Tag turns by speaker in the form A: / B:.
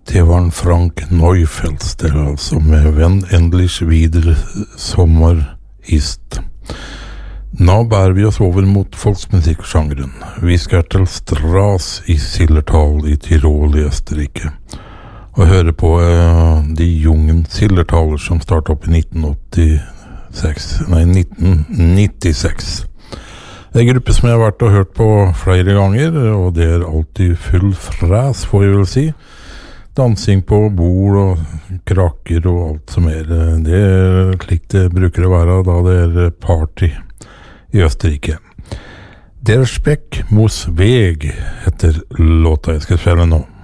A: Det var en Frank Neufels der, altså, med Wenn endlich wieder Sommer ist. Nå bærer vi oss over mot folksmusikksjangeren. Vi skal til Stras i Zillertal i Tirol i Østerrike. Og høre på de Jungen Zillertaler som startet opp i 1996. Det en gruppe som jeg har vært og hørt på flere ganger, og det alltid full fræs, får jeg vel si. Dansing på bord og krakker og alt som det slik det bruker å være da det party i Østerrike. Der Speck muss Weg heter låta jeg skal spille nå.